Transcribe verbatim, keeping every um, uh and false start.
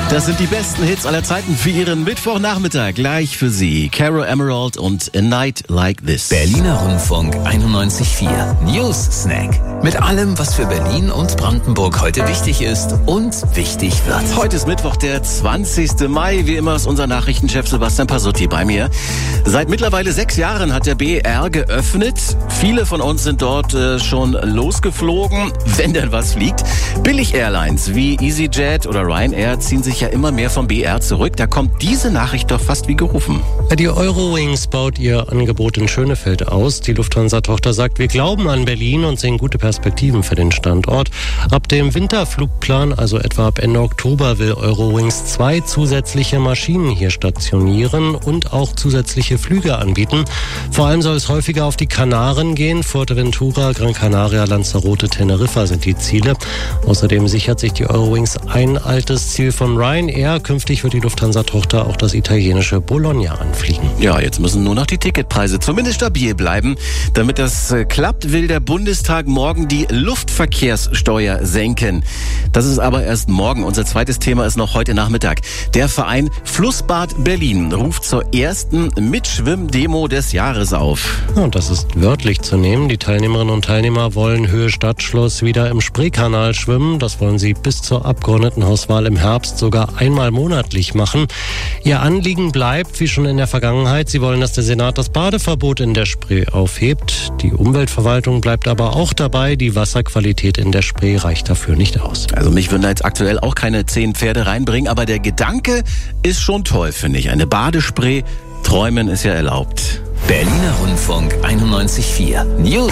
Das sind die besten Hits aller Zeiten für Ihren Mittwochnachmittag. Gleich für Sie Caro Emerald und A Night Like This. Berliner Rundfunk einundneunzig Komma vier News Snack. Mit allem, was für Berlin und Brandenburg heute wichtig ist und wichtig wird. Heute ist Mittwoch, der zwanzigste Mai. Wie immer ist unser Nachrichtenchef Sebastian Pasutti bei mir. Seit mittlerweile sechs Jahren hat der B E R geöffnet. Viele von uns sind dort äh, schon losgeflogen, wenn denn was fliegt. Billig-Airlines wie EasyJet oder Ryanair ziehen sich ja immer mehr vom B E R zurück. Da kommt diese Nachricht doch fast wie gerufen. Die Eurowings baut ihr Angebot in Schönefeld aus. Die Lufthansa-Tochter sagt, wir glauben an Berlin und sehen gute Perspektiven für den Standort. Ab dem Winterflugplan, also etwa ab Ende Oktober, will Eurowings zwei zusätzliche Maschinen hier stationieren und auch zusätzliche Flüge anbieten. Vor allem soll es häufiger auf die Kanaren gehen. Fuerteventura, Gran Canaria, Lanzarote, Teneriffa sind die Ziele. Außerdem sichert sich die Eurowings ein altes Ziel von Ryanair. Künftig wird die Lufthansa-Tochter auch das italienische Bologna anfliegen. Ja, jetzt müssen nur noch die Ticketpreise zumindest stabil bleiben. Damit das äh, klappt, will der Bundestag morgen die Luftverkehrssteuer senken. Das ist aber erst morgen. Unser zweites Thema ist noch heute Nachmittag. Der Verein Flussbad Berlin ruft zur ersten Mitschwimmdemo des Jahres auf. Ja, und das ist wörtlich zu nehmen. Die Teilnehmerinnen und Teilnehmer wollen Höhe Stadtschloss wieder im Spreekanal schwimmen. Das wollen sie bis zur Abgeordnetenhauswahl im Herbst sogar einmal monatlich machen. Ihr Anliegen bleibt, wie schon in der Vergangenheit, sie wollen, dass der Senat das Badeverbot in der Spree aufhebt. Die Umweltverwaltung bleibt aber auch dabei. Die Wasserqualität in der Spree reicht dafür nicht aus. Also mich würden da jetzt aktuell auch keine zehn Pferde reinbringen, aber der Gedanke ist schon toll, finde ich. Eine Badespree, träumen ist ja erlaubt. Berliner Rundfunk einundneunzig Komma vier News